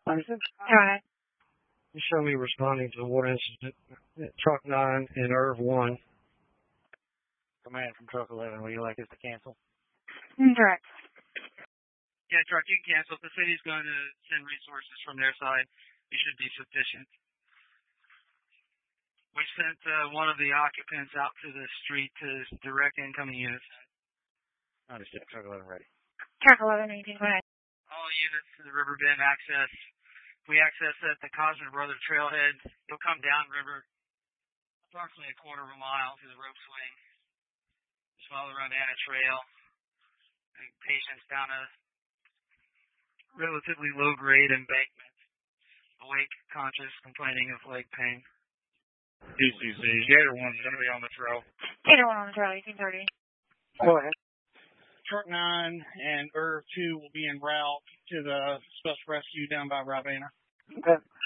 Understood. Go ahead. You show me responding to the water incident at Truck 9 and Irv 1. Command from Truck 11, would you like us to cancel? Correct. Yeah, Truck, you can cancel. If the city's going to send resources from their side, you should be sufficient. We sent one of the occupants out to the street to direct incoming units. Understood. Truck 11 ready. Truck 11, you can go ahead. All units to the Riverbend access. We access at the Cosner Brother Trailhead. You'll come downriver approximately a quarter of a mile to the rope swing. Just follow the Rodana Trail. Patients down a relatively low-grade embankment. Awake, conscious, complaining of leg pain. DCC, Gator 1's going to be on the trail. Gator 1 on the trail, 1830. Go ahead. Truck 9 and Irv 2 will be en route to the special rescue down by Ravena. Okay.